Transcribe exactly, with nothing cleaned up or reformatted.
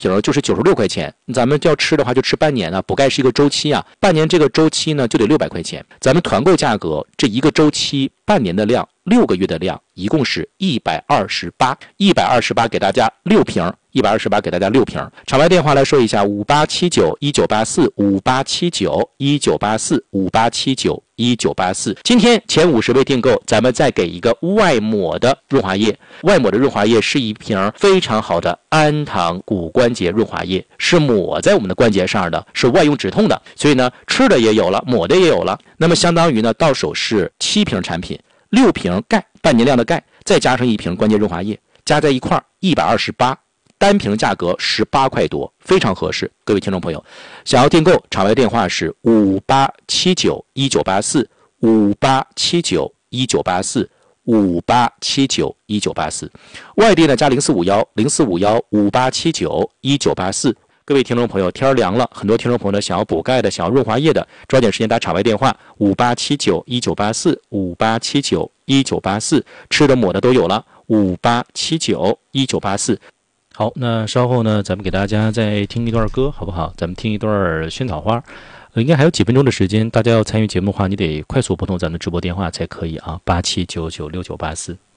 瓶就是九十六块钱，咱们要吃的话就吃半年啊，补钙是一个周期啊，半年这个周期呢就得六百块钱。咱们团购价格这一个周期半年的量，六个月的量，一共是一百二十八，一百二十八给大家六瓶。一百二十八给大家六瓶。场外电话来说一下五八七九一九八四 五八七九一九八四 五八七九一九八四。今天前五十位订购，咱们再给一个外抹的润滑液。外抹的润滑液是一瓶非常好的安糖骨关节润滑液，是抹在我们的关节上的，是外用止痛的。所以呢，吃的也有了，抹的也有了。那么相当于呢，到手是七瓶产品，六瓶钙，半年量的钙，再加上一瓶关节润滑液，加在一块儿一百二十八。单瓶价格十八块多，非常合适。各位听众朋友，想要订购，场外电话是五八七九一九八四 五八七九一九八四 五八七九一九八四，外地呢加零四五一零四五一五八七九一九八四。各位听众朋友，天凉了，很多听众朋友呢想要补钙的，想要润滑液的，抓紧时间打场外电话五八七九一九八四 五八七九一九八四，吃的抹的都有了，五八七九一九八四。好，那稍后呢，咱们给大家再听一段歌，好不好？咱们听一段萱草花，呃，应该还有几分钟的时间，大家要参与节目的话，你得快速拨通咱们的直播电话才可以啊，八七九九六九八四。